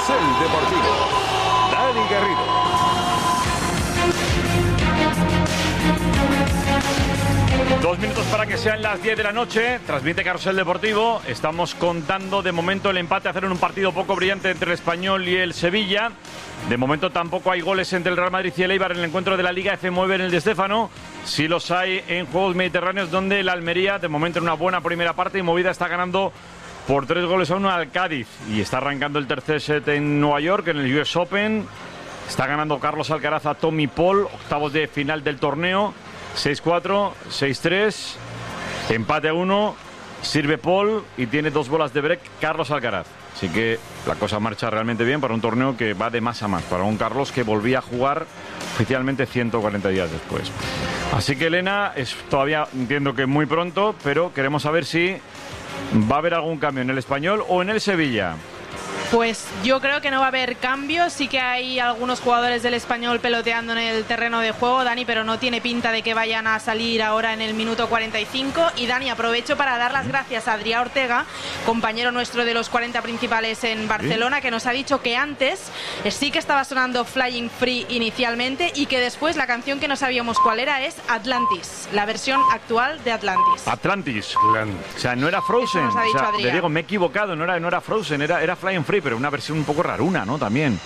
Carrusel Deportivo. Dani Garrido. Dos minutos para que sean las 10 de la noche. Transmite Carrusel Deportivo. Estamos contando de momento el empate a cero en un partido poco brillante entre el Español y el Sevilla. De momento tampoco hay goles entre el Real Madrid y el Eibar en el encuentro de la Liga F9 en el de Stéfano. Sí los hay en Juegos Mediterráneos, donde el Almería, de momento en una buena primera parte y movida, está ganando por 3-1 al Cádiz. Y está arrancando el tercer set en Nueva York, en el US Open. Está ganando Carlos Alcaraz a Tommy Paul, octavos de final del torneo. 6-4, 6-3, empate a 1, sirve Paul y tiene 2 bolas de break Carlos Alcaraz. Así que la cosa marcha realmente bien para un torneo que va de más a más, para un Carlos que volvía a jugar oficialmente 140 días después. Así que Elena, es todavía entiendo que muy pronto, pero queremos saber si va a haber algún cambio en el Español o en el Sevilla. Pues yo creo que no va a haber cambios. Sí que hay algunos jugadores del Español peloteando en el terreno de juego, Dani, pero no tiene pinta de que vayan a salir ahora en el minuto 45. Y Dani, aprovecho para dar las gracias a Adrià Ortega, compañero nuestro de los 40 principales en Barcelona, que nos ha dicho que antes sí que estaba sonando Flying Free inicialmente y que después la canción que no sabíamos cuál era es Atlantis, la versión actual de Atlantis. Atlantis. O sea, no era Frozen. Eso nos ha dicho o sea, Adrià. le digo, me he equivocado, no era Frozen, era Flying Free, pero una versión un poco raruna, ¿no? También.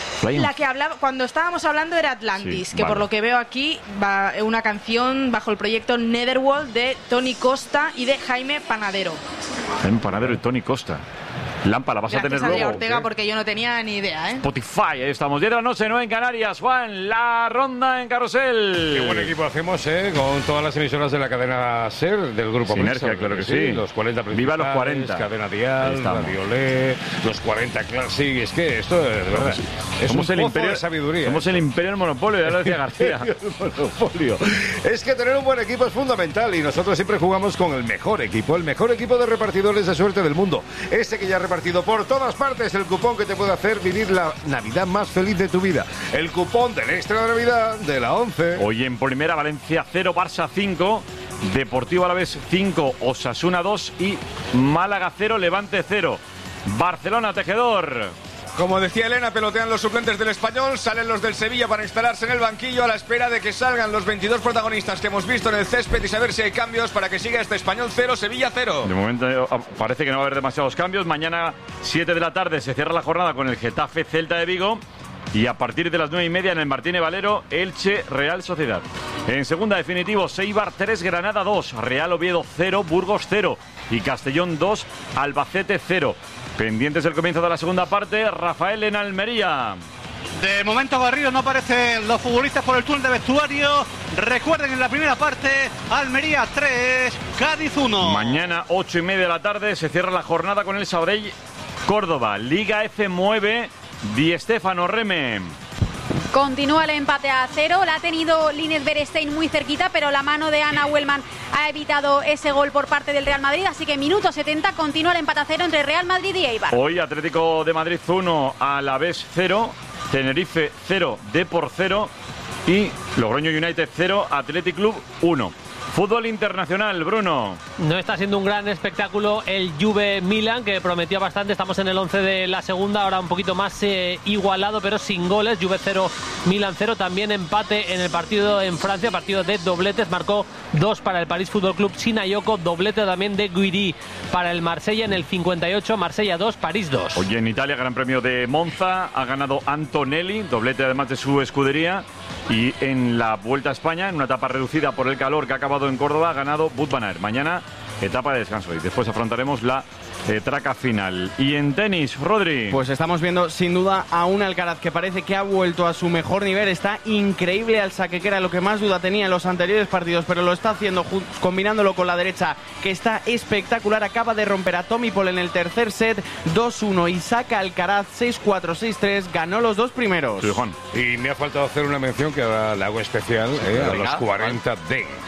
La que hablaba, cuando estábamos hablando era Atlantis, sí, que vale. por lo que veo aquí va una canción bajo el proyecto Netherworld de Tony Costa y de Jaime Panadero. Jaime Panadero y Tony Costa. Lampa, la vas Gracias a tener a Adrià luego. Ortega, ¿qué? porque yo no tenía ni idea, ¿eh? Spotify, ahí estamos. 10 de la noche, 9 en Canarias. Juan, la ronda en Carrusel. Qué buen equipo hacemos, con todas las emisoras de la cadena SER, del grupo Sinergia, Mixer, claro que sí. Los 40 principales. Viva los 40. Cadena Ahí Dial, estamos. Radio Le, los 40 Classic. Es que esto, de verdad, es Somos un el pozo imperio de sabiduría. Somos el imperio del monopolio, ya lo decía García. El monopolio. Es que tener un buen equipo es fundamental y nosotros siempre jugamos con el mejor equipo de repartidores de suerte del mundo. Ese que ya ha repartido por todas partes el cupón que te puede hacer vivir la Navidad más feliz de tu vida. El cupón del Extra de Navidad de la 11. Hoy en primera, Valencia 0, Barça 5, Deportivo Alavés 5, Osasuna 2 y Málaga 0, Levante 0. Barcelona, Tejedor. Como decía Elena, pelotean los suplentes del Español, salen los del Sevilla para instalarse en el banquillo a la espera de que salgan los 22 protagonistas que hemos visto en el césped y saber si hay cambios para que siga este Español 0, Sevilla 0. De momento parece que no va a haber demasiados cambios. Mañana 7 de la tarde se cierra la jornada con el Getafe Celta de Vigo y a partir de las 9:30 en el Martínez Valero, Elche Real Sociedad. En segunda, definitivo, Eibar 3, Granada 2, Real Oviedo 0, Burgos 0 y Castellón 2, Albacete 0. Pendientes del comienzo de la segunda parte, Rafael en Almería. De momento Garrido no aparecen los futbolistas por el túnel de vestuario. Recuerden, en la primera parte, Almería 3, Cádiz 1. Mañana 8:30 de la tarde se cierra la jornada con el Sabadell Córdoba. Liga F9, Di Stéfano, Reme. Continúa el empate a 0, la ha tenido Linez Berestein muy cerquita, pero la mano de Ana Huelman ha evitado ese gol por parte del Real Madrid, así que minuto 70 continúa el empate a 0 entre Real Madrid y Eibar. Hoy Atlético de Madrid 1, Alavés 0, Tenerife 0, Depor 0 y Logroño United 0, Athletic Club 1. Fútbol internacional, Bruno. No está siendo un gran espectáculo el Juve Milan, que prometía bastante. Estamos en el 11 de la segunda, ahora un poquito más igualado, pero sin goles. Juve 0, Milan 0. También empate en el partido en Francia, partido de dobletes. Marcó 2 para el París Fútbol Club Sinayoko, doblete también de Guiri para el Marsella en el 58. Marsella 2, París 2. Hoy en Italia, Gran Premio de Monza, ha ganado Antonelli, doblete además de su escudería. Y en la Vuelta a España, en una etapa reducida por el calor que ha acabado en Córdoba, ha ganado Wout van Aert. Mañana, etapa de descanso y después afrontaremos la traca final. Y en tenis, Rodri. Pues estamos viendo sin duda a un Alcaraz que parece que ha vuelto a su mejor nivel. Está increíble al saque, que era lo que más duda tenía en los anteriores partidos, pero lo está haciendo combinándolo con la derecha, que está espectacular. Acaba de romper a Tommy Paul en el tercer set, 2-1, y saca Alcaraz 6-4, 6-3. Ganó los dos primeros. Sí, Juan. Y me ha faltado hacer una mención que ahora le hago especial a los 40 Days.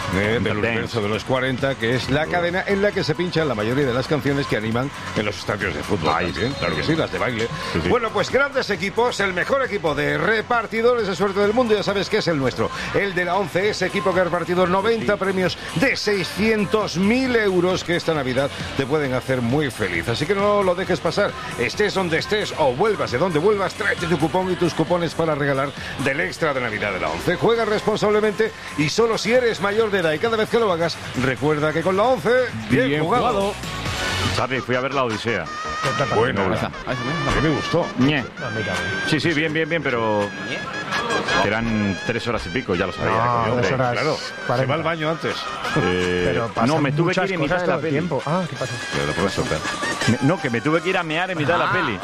del universo de los 40, que es la cadena en la que se pinchan la mayoría de las canciones que animan en los estadios de fútbol. También, claro que sí, las de baile. Sí. Bueno, pues grandes equipos, el mejor equipo de repartidores de suerte del mundo, ya sabes que es el nuestro, el de la ONCE, ese equipo que ha repartido 90 premios de 600.000 euros que esta Navidad te pueden hacer muy feliz. Así que no lo dejes pasar, estés donde estés o vuelvas de donde vuelvas, tráete tu cupón y tus cupones para regalar del extra de Navidad de la ONCE. Juega responsablemente y solo si eres mayor de edad, y cada vez que lo hagas, recuerda que con la ONCE, bien jugado. Charlie, fui a ver La Odisea. Bueno, a mí me gustó. Sí, bien, pero eran 3 horas y pico, ya lo sabía. 3 horas, claro, 40. Se va al baño antes. No, me tuve que ir en mitad de la peli. ¿Qué pasó? No, que me tuve que ir a mear en mitad de la peli.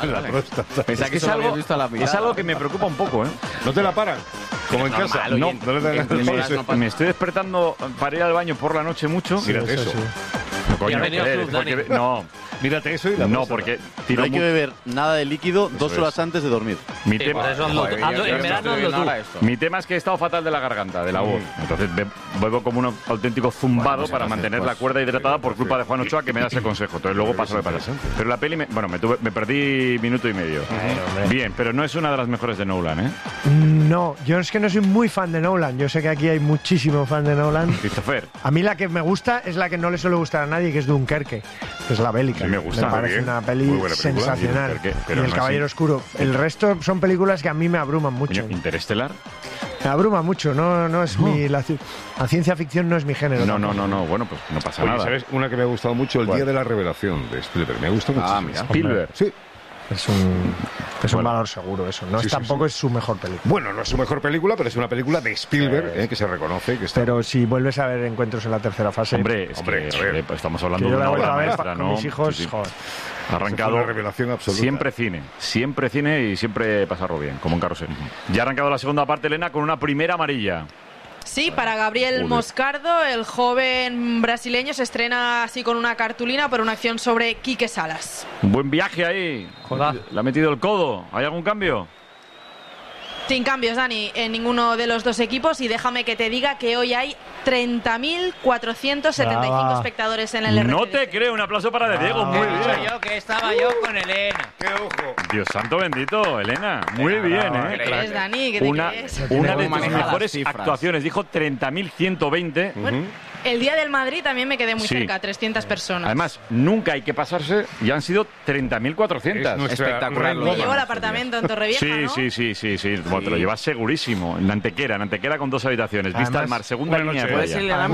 Es algo que me preocupa un poco, ¿eh? ¿No te la paran? Como en casa. No, me estoy despertando para ir al baño por la noche mucho. Mírate eso. Coño, no. Mírate eso y la no, porque no hay que beber nada de líquido 2 horas antes de dormir. Mi tema es que he estado fatal de la garganta, de la voz. Entonces bebo como un auténtico zumbado para mantener la cuerda hidratada por culpa de Juan Ochoa, que me da ese consejo. Entonces luego paso lo que pasa. Pero la peli, me perdí minuto y medio. Bien, pero no es una de las mejores de Nolan, ¿eh? No, yo es que no soy muy fan de Nolan. Yo sé que aquí hay muchísimo fan de Nolan. Christopher. A mí la que me gusta es la que no le suele gustar a nadie, que es Dunkerque, que es la bélica. Sí, me gusta. Me parece una peli sensacional. Y El Caballero Oscuro. El resto son películas que a mí me abruman mucho. ¿Interestelar? Me abruma mucho, no es la ciencia ficción no es mi género. No, bueno, pues no pasa nada. ¿Sabes una que me ha gustado mucho? El Día de la Revelación de Spielberg. Me gustó mucho. Spielberg. Sí. Es un valor seguro eso. Tampoco es su mejor película. Bueno, no es su mejor película, pero es una película de Spielberg, que se reconoce. Que está... Pero si vuelves a ver Encuentros en la tercera fase... Hombre, estamos hablando de una obra maestra, ¿no? Mis hijos, joder. Ha arrancado una revelación absoluta. Siempre cine y siempre pasarlo bien, como un carrusel. Ya ha arrancado la segunda parte, Elena, con una primera amarilla. Sí, para Gabriel Moscardo, el joven brasileño se estrena así con una cartulina por una acción sobre Quique Salas. Buen viaje ahí. Joder. Le ha metido el codo. ¿Hay algún cambio? Sin cambios, Dani, en ninguno de los dos equipos. Y déjame que te diga que hoy hay 30.475 espectadores en el RCD. No te creo. Un aplauso para De Diego. Muy bien. Estaba yo con Elena. ¡Qué ojo! Dios santo bendito, Elena. Muy bien, ¿eh? ¿Qué crees, Dani? ¿Qué te crees? Una de tus mejores actuaciones. Dijo 30.120. Bueno, el día del Madrid también me quedé muy cerca, 300 personas. Además, nunca hay que pasarse y han sido 30.400. Espectacular. Me llevo el apartamento en Torrevieja, ¿no? Sí. Bueno, te lo llevas segurísimo. En Antequera con 2 habitaciones. Vista al mar, segunda línea de playa.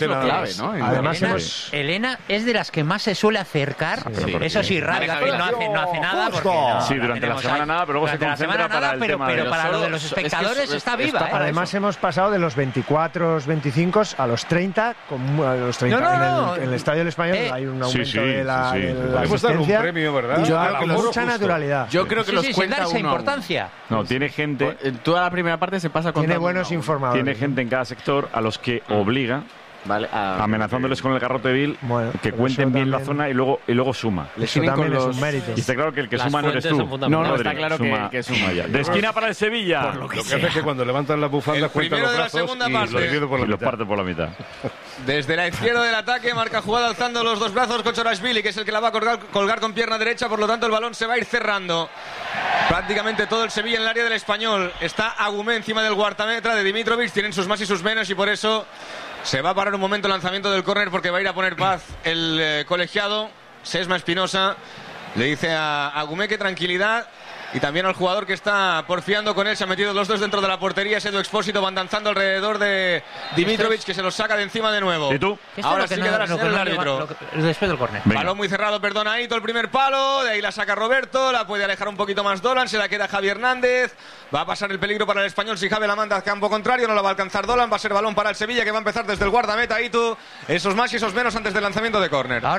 Además, Elena es de las que más se suele acercar. Eso sí, rápido, no hace nada. Sí, durante la semana nada, pero luego se concentra para el tema de los... Pero para lo de los espectadores está viva. Además, hemos pasado de los 24, 25 a los 30. A los 30 en el Estadio del Español hay un aumento de la Podemos dar un premio, ¿verdad? Con mucha naturalidad. Yo creo que los cuenta esa importancia. No, tiene gente... En toda la primera parte se pasa con... Tiene buenos informadores. Tiene gente en cada sector a los que obliga... Vale, amenazándoles con el garrote vil, que cuenten bien la zona y luego suma. Eso también es un mérito. Y está claro que el que suma no eres tú. No, está claro que suma ya. De esquina para el Sevilla. Lo que hace es que cuando levantan las bufandas cuentan los brazos y los parte por la mitad. Desde la izquierda del ataque, marca jugada alzando los 2 brazos Kochorashvili, que es el que la va a colgar con pierna derecha, por lo tanto el balón se va a ir cerrando. Prácticamente todo el Sevilla en el área del Español. Está Agumé encima del guardameta de Dimitrovic, tienen sus más y sus menos y por eso se va a parar un momento el lanzamiento del córner porque va a ir a poner paz el colegiado. Sesma Espinosa le dice a Agumé que tranquilidad. Y también al jugador que está porfiando con él. Se han metido los dos dentro de la portería. Edu Expósito van danzando alrededor de Dimitrovic, que se los saca de encima de nuevo. ¿Y tú? Ahora sí quedará sin el árbitro. Después del córner. Balón muy cerrado, perdona Aito, el primer palo. De ahí la saca Roberto. La puede alejar un poquito más Dolan. Se la queda Javi Hernández. Va a pasar el peligro para el Español si Javi la manda al campo contrario. No la va a alcanzar Dolan. Va a ser balón para el Sevilla, que va a empezar desde el guardameta Aito. Esos más y esos menos antes del lanzamiento de córner.